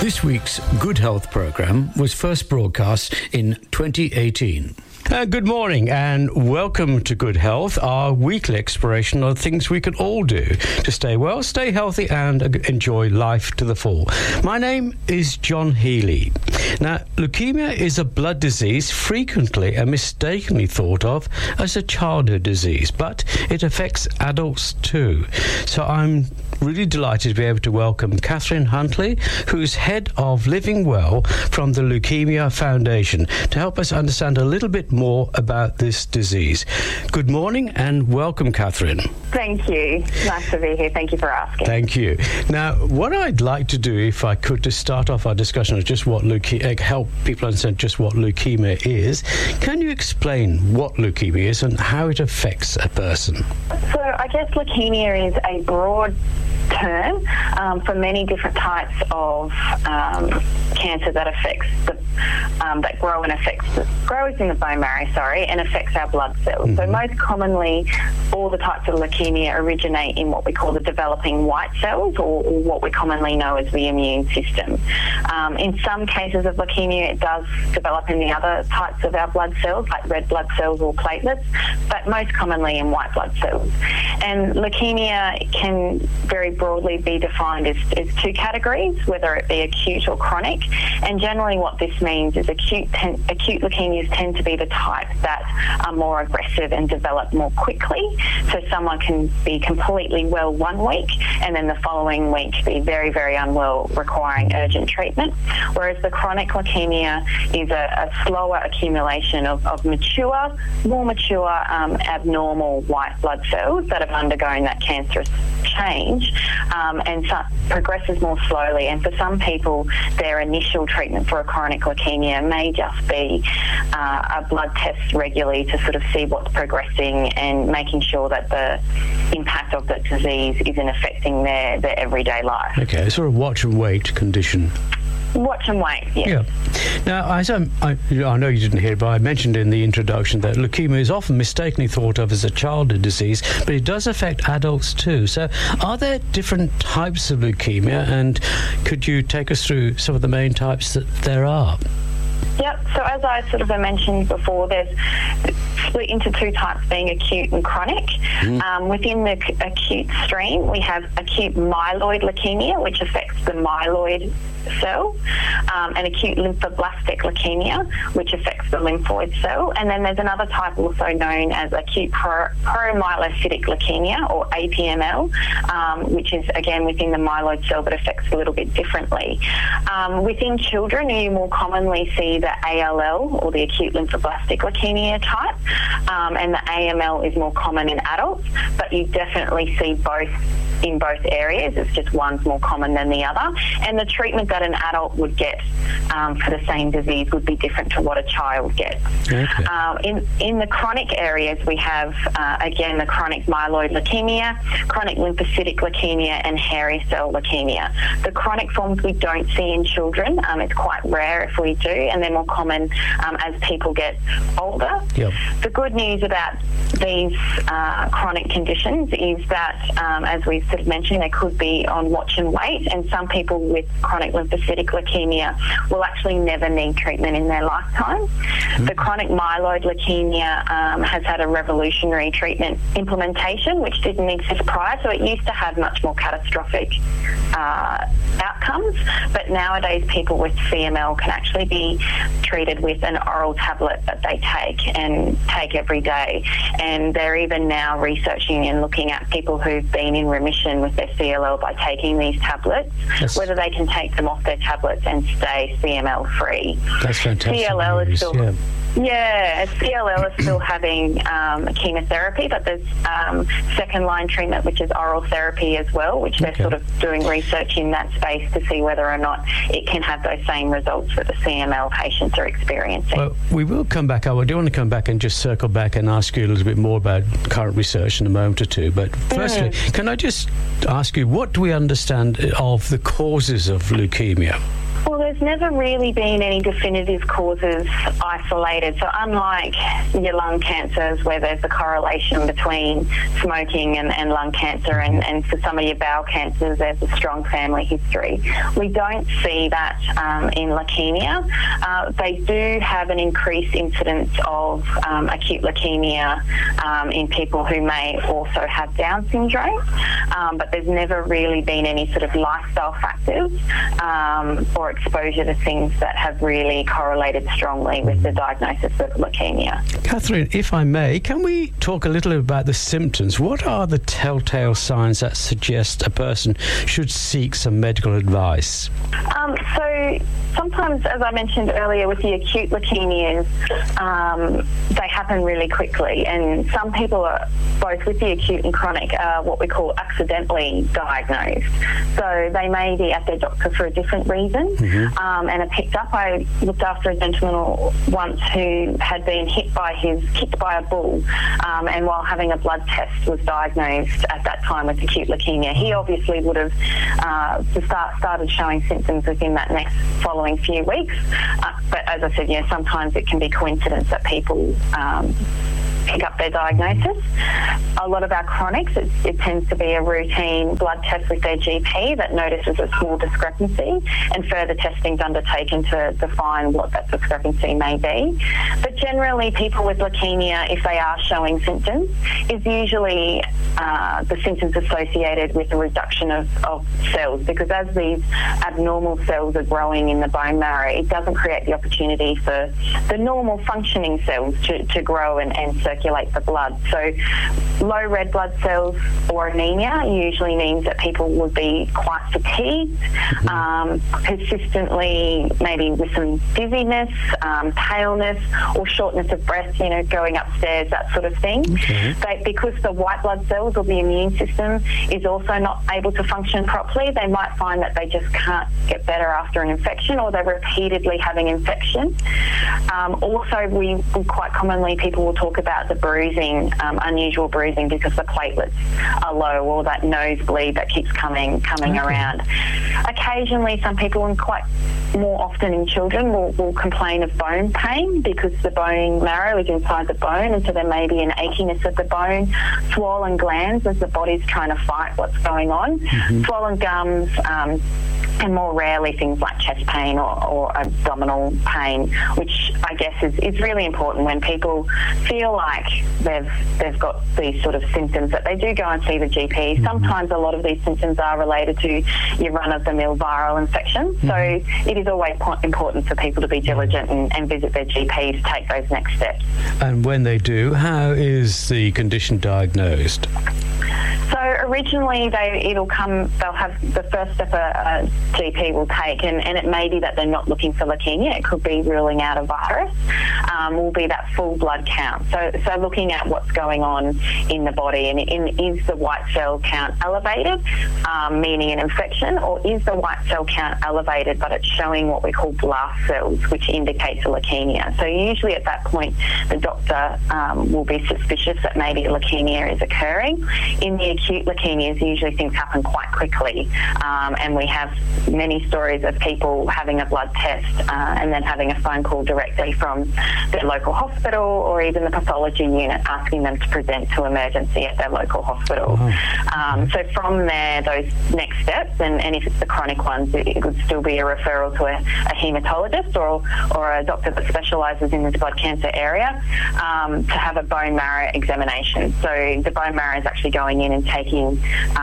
This week's Good Health programme was first broadcast in 2018. Good morning and welcome to Good Health, our weekly exploration of things we can all do to stay well, stay healthy and enjoy life to the full. My name is John Healy. Now, leukemia is a blood disease frequently and mistakenly thought of as a childhood disease, but it affects adults too. So I'm really delighted to be able to welcome Catherine Huntley, who's head of Living Well from the Leukemia Foundation, to help us understand a little bit more about this disease. Good morning and welcome, Catherine. Thank you. Nice to be here. Thank you for asking. Thank you. Now, what I'd like to do, if I could, to start off our discussion of just what help people understand just what leukemia is, can you explain what leukemia is and how it affects a person? So I guess leukemia is a broad term for many different types of cancer that affects that grows in the bone marrow, and affects our blood cells. Mm-hmm. So most commonly, all the types of leukemia originate in what we call the developing white cells, or what we commonly know as the immune system. In some cases of leukemia, it does develop in the other types of our blood cells, like red blood cells or platelets, but most commonly in white blood cells. And leukemia can very broadly be defined as two categories, whether it be acute or chronic. And generally what this means is acute leukemias tend to be the type that are more aggressive and develop more quickly. So someone can be completely well 1 week and then the following week be very, very unwell, requiring urgent treatment. Whereas the chronic leukemia is a slower accumulation of more mature, abnormal white blood cells that have undergone that cancerous change, and progresses more slowly. And for some people, their initial treatment for a chronic leukemia may just be a blood test regularly to sort of see what's progressing and making sure that the impact of the disease isn't affecting their everyday life. Okay, sort of watch and wait condition. Watch and wait, yes. Yeah. Now, I know you didn't hear it, but I mentioned in the introduction that leukemia is often mistakenly thought of as a childhood disease, but it does affect adults too. So are there different types of leukemia, and could you take us through some of the main types that there are? Yep. So as I sort of mentioned before, there's split into two types, being acute and chronic. Within the acute stream, we have acute myeloid leukemia, which affects the myeloid cell, and acute lymphoblastic leukemia, which affects the lymphoid cell. And then there's another type also known as acute promyelocytic leukemia, or APML, which is again within the myeloid cell but affects a little bit differently. Within children, you more commonly see the ALL, or the acute lymphoblastic leukemia type, and the AML is more common in adults, but you definitely see both in both areas. It's just one's more common than the other. And the treatment that an adult would get for the same disease would be different to what a child gets. Okay. In the chronic areas, we have, again, the chronic myeloid leukemia, chronic lymphocytic leukemia, and hairy cell leukemia. The chronic forms we don't see in children. It's quite rare if we do, and they're more common as people get older. Yep. The good news about these chronic conditions is that, as we sort of mentioned, they could be on watch and wait, and some people with chronic lymphocytic leukemia will actually never need treatment in their lifetime. Mm-hmm. The chronic myeloid leukemia has had a revolutionary treatment implementation which didn't exist prior, so it used to have much more catastrophic outcomes, but nowadays people with CML can actually be treated with an oral tablet that they take every day. And they're even now researching and looking at people who've been in remission with their CLL by taking these tablets, yes, whether they can take them off their tablets and stay CML free. That's fantastic. CLL news. Is still... Yeah, CLL is still having chemotherapy, but there's second-line treatment, which is oral therapy as well, which they're sort of doing research in that space to see whether or not it can have those same results that the CML patients are experiencing. Well, we will come back. I do want to come back and just circle back and ask you a little bit more about current research in a moment or two. But firstly, can I just ask you, what do we understand of the causes of leukemia? Well, Well, there's never really been any definitive causes isolated. So unlike your lung cancers, where there's a correlation between smoking and lung cancer, and for some of your bowel cancers, there's a strong family history. We don't see that in leukemia. They do have an increased incidence of acute leukemia in people who may also have Down syndrome, but there's never really been any sort of lifestyle factors or exposure to things that have really correlated strongly with the diagnosis of leukemia. Catherine, if I may, can we talk a little about the symptoms? What are the telltale signs that suggest a person should seek some medical advice? So sometimes, as I mentioned earlier, with the acute leukemias, they happen really quickly, and some people are, both with the acute and chronic, are what we call accidentally diagnosed. So they may be at their doctor for a different reason and are picked up. I looked after a gentleman once who had been kicked by a bull, and while having a blood test was diagnosed at that time with acute leukemia. He obviously would have started showing symptoms within that next following few weeks. But as I said, sometimes it can be coincidence that people pick up their diagnosis. A lot of our chronics, it tends to be a routine blood test with their GP that notices a small discrepancy, and further testing is undertaken to define what that discrepancy may be. But generally, people with leukemia, if they are showing symptoms, is usually the symptoms associated with a reduction of cells, because as these abnormal cells are growing in the bone marrow, it doesn't create the opportunity for the normal functioning cells to grow and circulate the blood. So low red blood cells or anemia usually means that people would be quite fatigued, persistently, maybe with some dizziness, paleness, or shortness of breath, going upstairs, that sort of thing. Because the white blood cells or the immune system is also not able to function properly, they might find that they just can't get better after an infection, or they're repeatedly having infection. Also, we quite commonly, people will talk about the bruising, unusual bruising, because the platelets are low, or that nosebleed that keeps coming around. Occasionally, some people, and quite more often in children, will complain of bone pain, because the bone marrow is inside the bone, and so there may be an achiness of the bone, swollen glands as the body's trying to fight what's going on, swollen gums, and more rarely things like chest pain or abdominal pain, which I guess is really important when people feel like they've got these sort of symptoms, that they do go and see the GP. Sometimes a lot of these symptoms are related to your run-of-the-mill viral infection, so it is always important for people to be diligent and visit their GP to take those next steps. And when they do, how is the condition diagnosed? So originally they'll have the first step a GP will take, and it may be that they're not looking for leukemia. It could be ruling out a virus. Will be that full blood count. So looking at what's going on in the body, and is the white cell count elevated, meaning an infection, or is the white cell count elevated but it's showing what we call blast cells, which indicates a leukemia. So usually at that point the doctor will be suspicious that maybe a leukemia is occurring. In the acute leukemias, usually things happen quite quickly, and we have many stories of people having a blood test and then having a phone call directly from their local hospital, or even the pathology unit, asking them to present to emergency at their local hospital. So from there, those next steps, and if it's the chronic ones, it would still be a referral to a haematologist or a doctor that specialises in the blood cancer area to have a bone marrow examination. So the bone marrow is actually going in and taking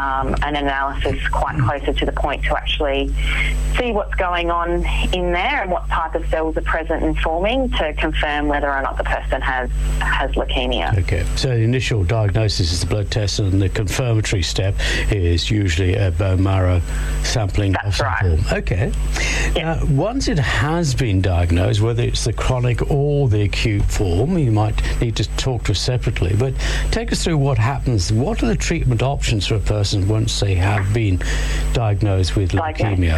an analysis quite closer to the point to actually see what's going on in there and what type of cells are present and forming, to confirm whether or not the person has leukemia. Okay, so the initial diagnosis is the blood test, and the confirmatory step is usually a bone marrow sampling. That's right. Okay. Yep. Once it has been diagnosed, whether it's the chronic or the acute form, you might need to talk to us separately, but take us through what happens. What are the treatment options for a person once they have been diagnosed with leukemia?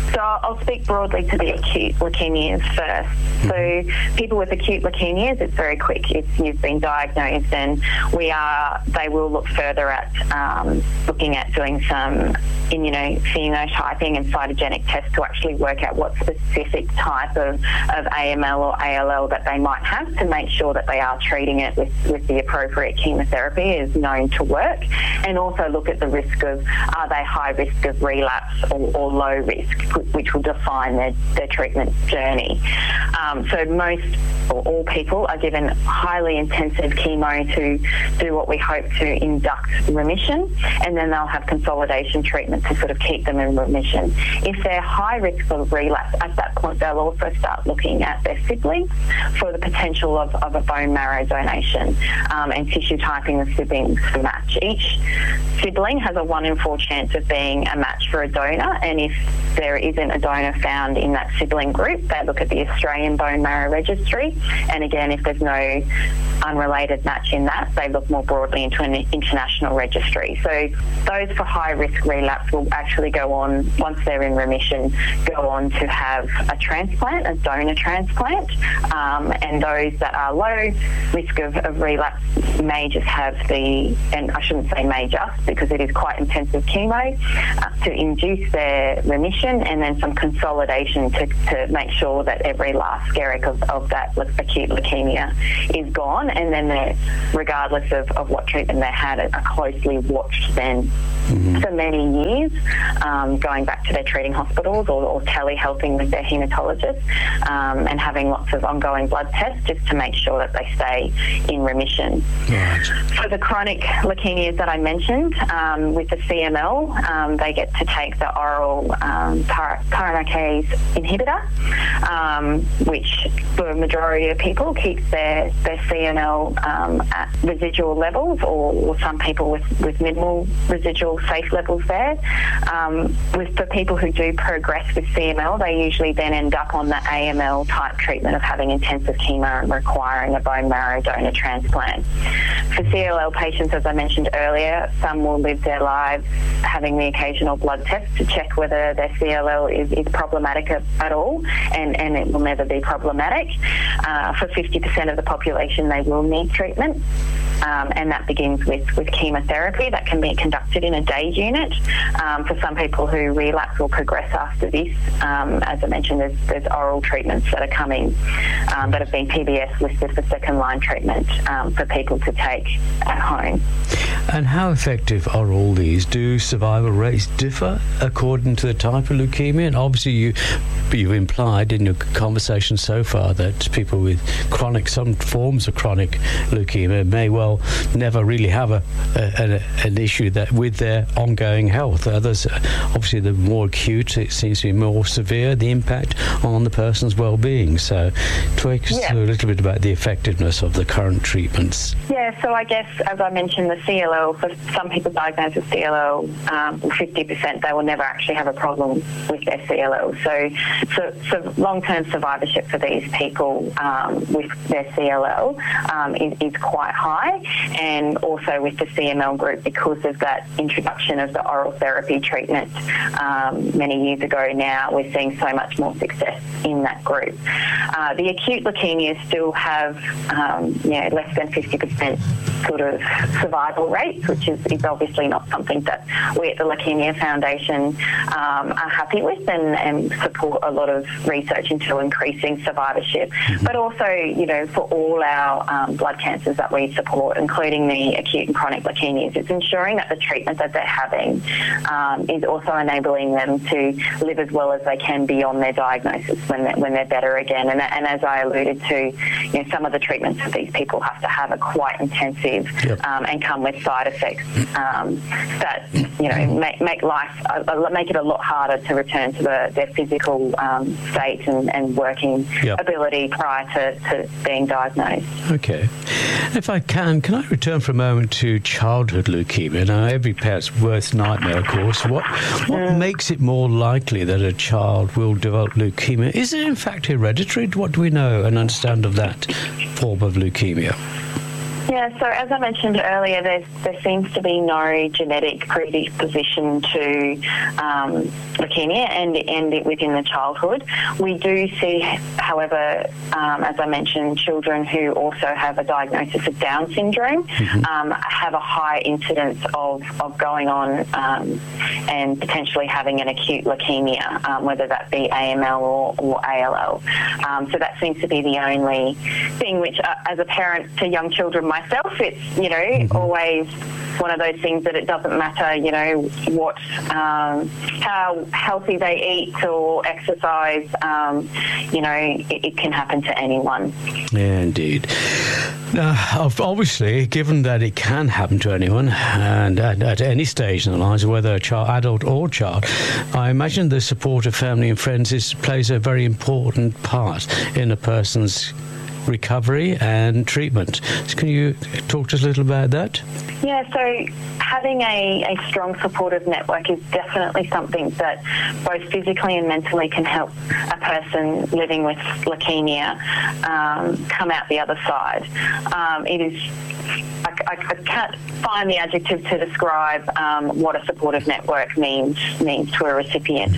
So I'll speak broadly to the acute leukemias first. So people with acute leukemias, it's very quick. If you've been diagnosed, and they will look further at looking at doing some immunophenotyping and cytogenic tests to actually work out what specific type of AML or ALL that they might have, to make sure that they are treating it with the appropriate chemotherapy is known to work, and also look at the risk of, are they high risk of relapse or low risk, which will define their treatment journey. So most or all people are given highly intensive chemo to do what we hope to induct remission, and then they'll have consolidation treatment to sort of keep them in remission. If they're high risk of relapse, at that point they'll also start looking at their siblings for the potential of a bone marrow donation, and tissue typing the siblings to match. Each sibling has a 1 in 4 chance of being a match for a donor, and if there isn't a donor found in that sibling group, they look at the Australian Bone Marrow Registry, and again, if there's no unrelated match in that, they look more broadly into an international registry. So those for high risk relapse will actually go on, once they're in remission, go on to have a transplant, a donor transplant, and those that are low risk of relapse may just have and I shouldn't say may just, because it is quite intensive chemo, to induce their remission, and then some consolidation to make sure that every last skerrick of that acute leukemia is gone, and then they're, regardless of what treatment they had, are closely watched then for many years, going back to their treating hospitals or telehealthing with their haematologist, and having lots of ongoing blood tests just to make sure that they stay in remission. Right. For the chronic leukemias that I mentioned, with the CML, they get to take the oral pyrokinase inhibitor, which for a majority of people keeps their CML at residual levels, or some people with minimal residual safe levels there. For people who do progress with CML, they usually then end up on the AML type treatment of having intensive chemo and requiring a bone marrow donor transplant. For CLL patients, as I mentioned earlier, some will live their lives having the occasional blood test to check whether their CLL is problematic at all, and it will never be problematic. For 50% of the population, they will need treatment. And that begins with chemotherapy that can be conducted in a day unit. For some people who relapse or progress after this, as I mentioned, there's oral treatments that are coming that have been PBS listed for second-line treatment for people to take at home. And how effective are all these? Do survival rates differ according to the type of leukemia? And obviously you've implied in your conversation so far that people with some forms of chronic leukemia may well never really have an issue that with their ongoing health. Others, obviously, the more acute, it seems to be more severe, the impact on the person's well-being. So talk us through a little bit about the effectiveness of the current treatments. Yeah, so I guess, as I mentioned, the CLL, for some people diagnosed with CLL, 50%, they will never actually have a problem with their CLL. So long-term survivorship for these people with their CLL is quite high, and also with the CML group, because of that introduction of the oral therapy treatment many years ago now, we're seeing so much more success in that group. The acute leukemias still have less than 50% sort of survival rates, which is obviously not something that we at the Leukemia Foundation are happy with, and support a lot of research into increasing survivorship. But also, for all our blood cancers that we support, including the acute and chronic leukemias, it's ensuring that the treatment that they're having is also enabling them to live as well as they can beyond their diagnosis when they're better again. And as I alluded to, some of the treatments that these people have to have are quite intensive, and come with side effects that make it a lot harder to return to their physical state and working ability prior to being diagnosed. Okay. If I can I return for a moment to childhood leukemia? Now, every parent's worst nightmare, of course. What makes it more likely that a child will develop leukemia? Is it in fact hereditary? What do we know and understand of that form of leukemia? Yeah, so as I mentioned earlier, there seems to be no genetic predisposition to leukemia and it within the childhood. We do see, however, as I mentioned, children who also have a diagnosis of Down syndrome have a high incidence of going on and potentially having an acute leukemia, whether that be AML or ALL. So that seems to be the only thing which, as a parent to young children myself, it's, always one of those things that it doesn't matter, what, how healthy they eat or exercise, it can happen to anyone. Yeah, indeed. Now, obviously, given that it can happen to anyone and at any stage in their lives, whether a child, adult or child, I imagine the support of family and friends plays a very important part in a person's recovery and treatment. So can you talk to us a little about that? Yeah, so having a strong supportive network is definitely something that both physically and mentally can help a person living with leukemia come out the other side. It is, I can't find the adjective to describe what a supportive network means to a recipient.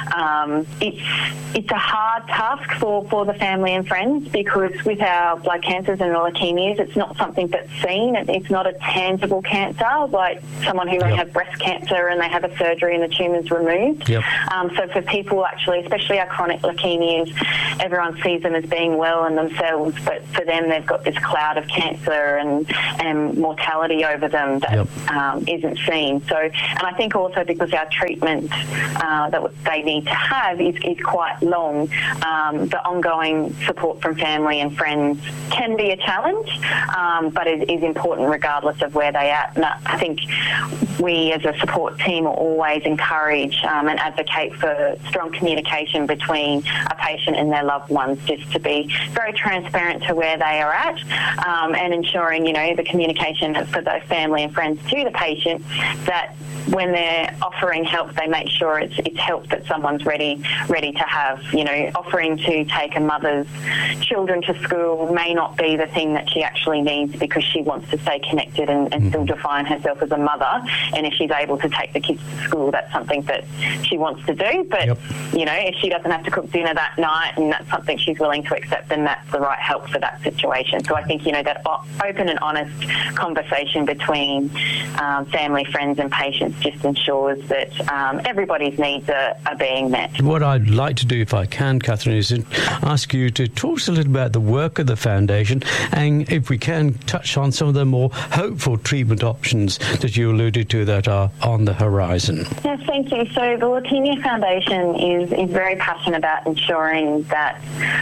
It's a hard task for the family and friends, because with our blood cancers and the leukemias, it's not something that's seen. It's not a tangible cancer like someone who may have breast cancer and they have a surgery and the tumour's removed. So for people, actually, especially our chronic leukemias, everyone sees them as being well in themselves, but for them they've got this cloud of cancer and mortality over them that isn't seen. So, and I think also because our treatment that they need to have is quite long, the ongoing support from family and friends can be a challenge, but it is important regardless of where they're at. And I think we as a support team always encourage and advocate for strong communication between a patient and their loved ones, just to be very transparent to where they are at, and ensuring, the communication for those family and friends to the patient, that when they're offering help, they make sure it's help that someone's ready to have. Offering to take a mother's children to school may not be the thing that she actually needs, because she wants to stay connected and still define herself as a mother. And if she's able to take the kids to school, that's something that she wants to do. But, if she doesn't have to cook dinner that night and that's something she's willing to accept, then that's the right help for that situation. So I think, that open and honest conversation between family, friends and patients just ensures that everybody's needs are being met. What I'd like to do, if I can, Catherine, is ask you to talk to us a little about the work of the foundation, and if we can, touch on some of the more hopeful treatment options that you alluded to that are on the horizon. Yes, thank you. So the Leukemia Foundation is very passionate about ensuring that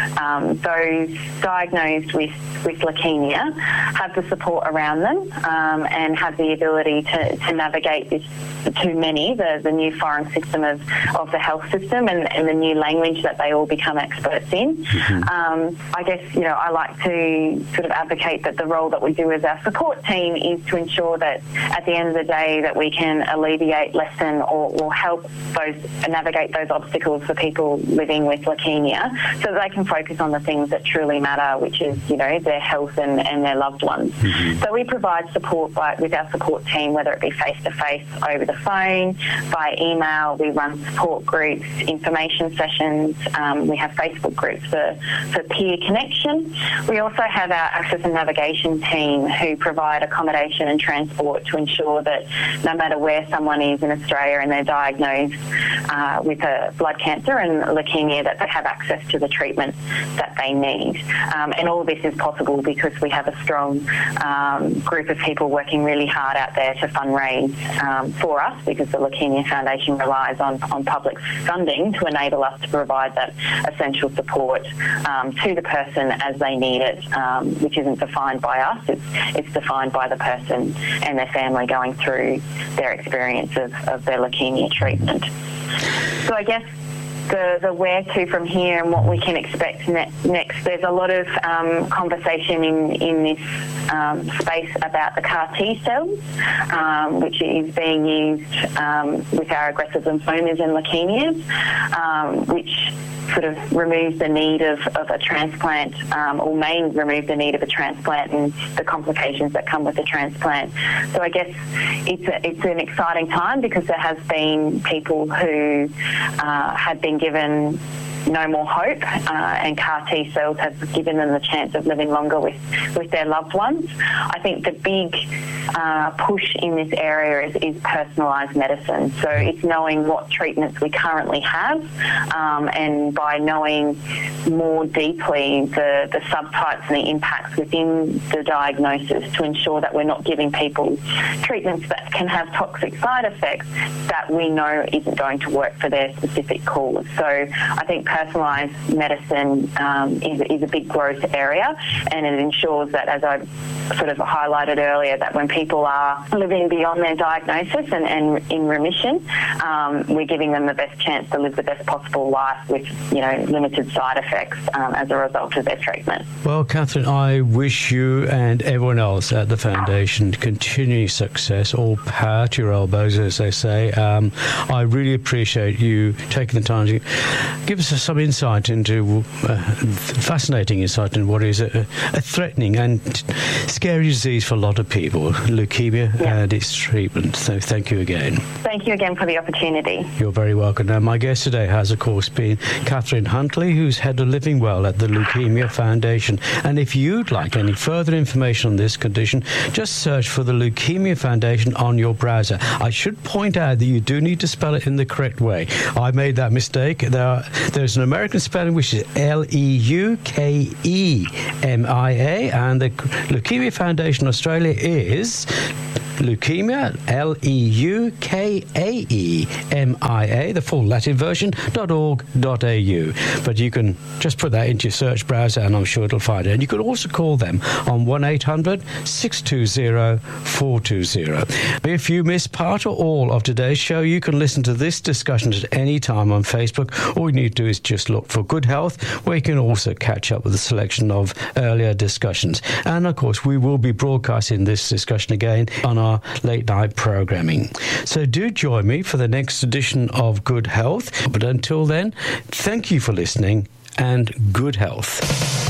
those diagnosed with leukemia have the support around them and have the ability to navigate this, the new foreign system of the health system and the new language that they all become experts in. I guess, I like to sort of advocate that the role that we do as our support team is to ensure that at the end of the day that we can alleviate, lessen or help navigate those obstacles for people living with leukemia, so that they can focus on the things that truly matter, which is, their health and their loved ones. So we provide support with our support team, whether it be face-to-face, over the phone, by email. We run support groups, information sessions. We have Facebook groups for peer connection. We also have our access and navigation team who provide accommodation and transport to ensure that no matter where someone is in Australia and they're diagnosed with a blood cancer and leukemia, that they have access to the treatment that they need. And all of this is possible because we have a strong group of people working really hard out there to fundraise for us, because the Leukemia Foundation relies on public funding to enable us to provide that essential support to the person as they need it, which isn't defined by us, it's defined by the person and their family going through their experience of their leukemia treatment. So I guess the where to from here and what we can expect next, there's a lot of conversation in this space about the CAR T cells, which is being used with our aggressive lymphomas and leukemias, which sort of removes the need of a transplant, or may remove the need of a transplant and the complications that come with the transplant. So I guess it's an exciting time because there has been people who have been given no more hope, and CAR T cells have given them the chance of living longer with their loved ones. I think the big push in this area is personalised medicine. So it's knowing what treatments we currently have, and by knowing more deeply the subtypes and the impacts within the diagnosis to ensure that we're not giving people treatments that can have toxic side effects that we know isn't going to work for their specific cause. So I think personalised medicine is a big growth area, and it ensures that, as I sort of highlighted earlier, that when people are living beyond their diagnosis and in remission, we're giving them the best chance to live the best possible life with, limited side effects as a result of their treatment. Well, Catherine, I wish you and everyone else at the Foundation continuing success, all power to your elbows, as they say. I really appreciate you taking the time to give us some insight into, fascinating insight into what is a threatening and scary disease for a lot of people, leukemia, and its treatment. So thank you again. Thank you again for the opportunity. You're very welcome. Now, my guest today has, of course, been Catherine Huntley, who's head of Living Well at the Leukemia Foundation. And if you'd like any further information on this condition, just search for the Leukemia Foundation on your browser. I should point out that you do need to spell it in the correct way. I made that mistake. There's an American spelling, which is Leukemia, and the Leukemia Foundation Australia is Leukemia, Leukaemia, the full Latin version, .org.au. But you can just put that into your search browser and I'm sure it'll find it. And you can also call them on 1-800-620-420. If you missed part or all of today's show, you can listen to this discussion at any time on Facebook. All you need to do is just look for Good Health, where you can also catch up with a selection of earlier discussions. And of course, we will be broadcasting this discussion again on our late night programming. So do join me for the next edition of Good Health. But until then, thank you for listening and good health.